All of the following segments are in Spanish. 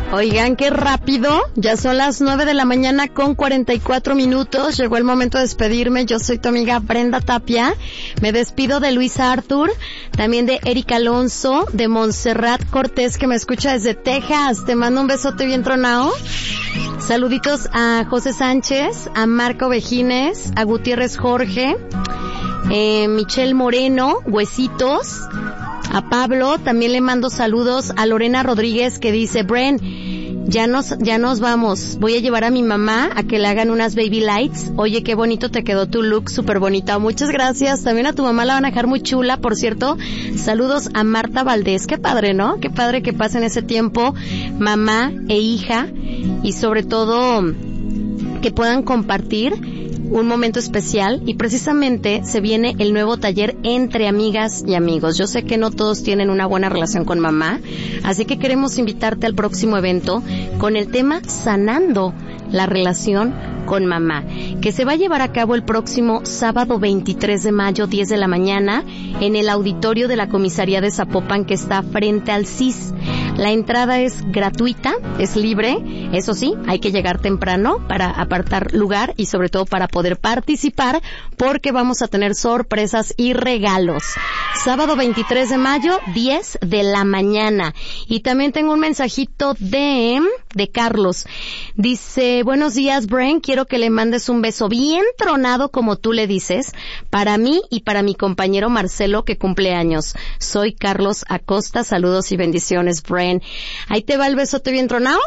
Oigan, qué rápido, ya son las 9 de la mañana con 44 minutos, llegó el momento de despedirme. Yo soy tu amiga Brenda Tapia, me despido de Luis Arthur, también de Erika Alonso, de Montserrat Cortés que me escucha desde Texas, te mando un besote bien tronado. Saluditos a José Sánchez, a Marco Vejines, a Gutiérrez Jorge, Michelle Moreno, Huesitos, a Pablo, también le mando saludos a Lorena Rodríguez que dice, Bren, ya nos vamos, voy a llevar a mi mamá a que le hagan unas baby lights. Oye, qué bonito te quedó tu look, súper bonita, muchas gracias. También a tu mamá la van a dejar muy chula, por cierto. Saludos a Marta Valdés, qué padre, ¿no? Qué padre que pasen ese tiempo mamá e hija y sobre todo que puedan compartir un momento especial, y precisamente se viene el nuevo taller Entre Amigas y Amigos. Yo sé que no todos tienen una buena relación con mamá, así que queremos invitarte al próximo evento con el tema Sanando la relación con mamá, que se va a llevar a cabo el próximo sábado 23 de mayo, 10 de la mañana, en el auditorio de la comisaría de Zapopan que está frente al CIS. La entrada es gratuita, es libre, eso sí, hay que llegar temprano para apartar lugar y sobre todo para poder participar, porque vamos a tener sorpresas y regalos. Sábado 23 de mayo, 10 de la mañana. Y también tengo un mensajito de Carlos. Dice, buenos días, Bren, quiero que le mandes un beso bien tronado como tú le dices, para mí y para mi compañero Marcelo que cumple años. Soy Carlos Acosta, saludos y bendiciones, Bren. Ahí te va el besote bien tronado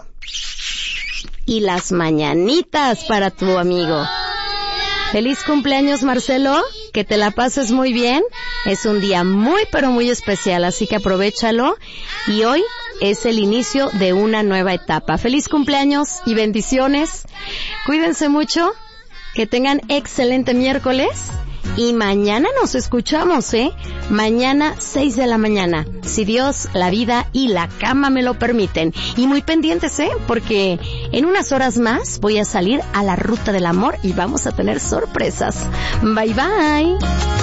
y las mañanitas para tu amigo. Feliz cumpleaños, Marcelo, que te la pases muy bien. Es un día muy pero muy especial, así que aprovéchalo, y hoy es el inicio de una nueva etapa. Feliz cumpleaños y bendiciones. Cuídense mucho, que tengan excelente miércoles. Y mañana nos escuchamos, mañana 6 de la mañana, si Dios, la vida y la cama me lo permiten. Y muy pendientes, porque en unas horas más voy a salir a la ruta del amor y vamos a tener sorpresas. Bye bye.